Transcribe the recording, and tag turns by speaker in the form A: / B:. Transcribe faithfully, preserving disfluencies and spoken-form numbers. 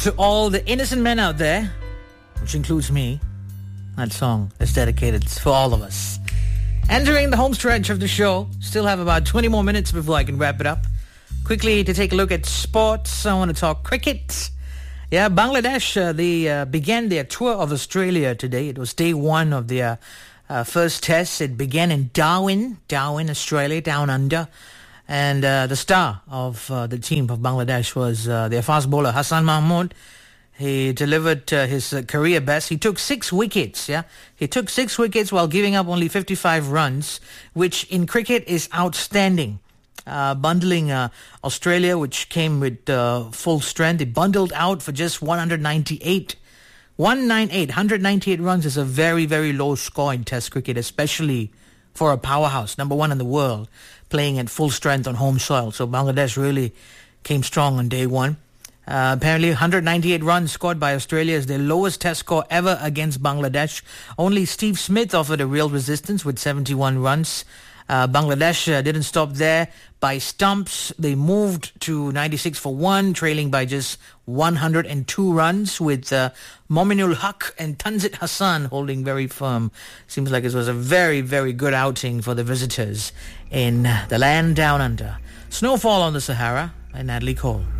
A: To all the innocent men out there, which includes me, that song is dedicated for all of us. Entering the home stretch of the show, still have about twenty more minutes before I can wrap it up. Quickly to take a look at sports, I want to talk cricket. Yeah, Bangladesh, uh, they uh, began their tour of Australia today. It was day one of their uh, first test. It began in Darwin, Darwin, Australia, down under. And uh, the star of uh, the team of Bangladesh was uh, their fast bowler, Hassan Mahmood. He delivered uh, his uh, career best. He took six wickets, yeah? He took six wickets while giving up only fifty-five runs, which in cricket is outstanding. Uh, bundling uh, Australia, which came with uh, full strength, it bundled out for just one hundred ninety-eight. one ninety-eight, one hundred ninety-eight runs is a very, very low score in Test cricket, especially for a powerhouse, number one in the world, playing at full strength on home soil. So Bangladesh really came strong on day one. Uh, apparently, one hundred ninety-eight runs scored by Australia is their lowest test score ever against Bangladesh. Only Steve Smith offered a real resistance with seventy-one runs. Uh, Bangladesh uh, didn't stop there. By stumps, they moved to ninety-six for one, trailing by just one hundred two runs, with uh, Mominul Haq and Tanzit Hassan holding very firm. Seems like it was a very, very good outing for the visitors in the land down under. Snowfall on the Sahara by Natalie Cole.